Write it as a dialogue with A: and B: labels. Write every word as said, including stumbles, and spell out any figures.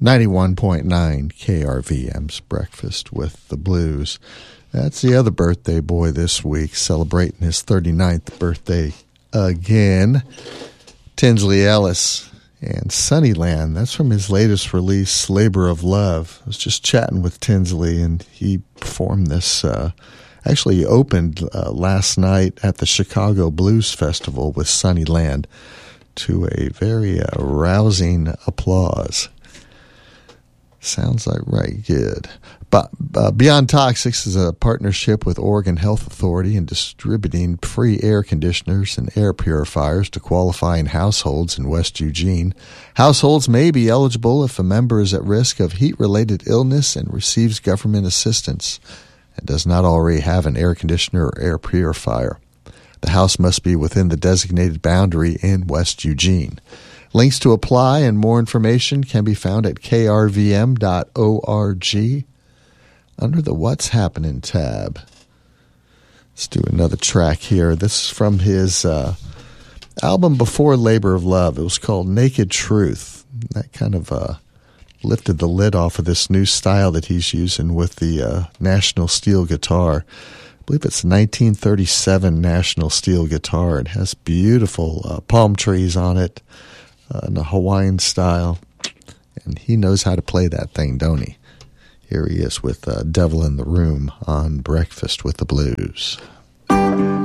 A: ninety-one point nine K R V M's Breakfast with the Blues. That's the other birthday boy this week, celebrating his thirty-ninth birthday again. Tinsley Ellis and Sunnyland. That's from his latest release, Labor of Love. I was just chatting with Tinsley, and he performed this. Uh, actually, he opened uh, last night at the Chicago Blues Festival with Sunnyland to a very uh, rousing applause. Sounds like right good. But uh, Beyond Toxics is a partnership with Oregon Health Authority in distributing free air conditioners and air purifiers to qualifying households in West Eugene. Households may be eligible if a member is at risk of heat-related illness and receives government assistance and does not already have an air conditioner or air purifier. The house must be within the designated boundary in West Eugene. Links to apply and more information can be found at k r v m dot org under the What's Happening tab. Let's do another track here. This is from his uh, album before Labor of Love. It was called Naked Truth. That kind of uh, lifted the lid off of this new style that he's using with the uh, National Steel guitar. I believe it's nineteen thirty-seven National Steel guitar. It has beautiful uh, palm trees on it uh, in a Hawaiian style. And he knows how to play that thing, don't he? Here he is with uh, Devil in the Room on Breakfast with the Blues.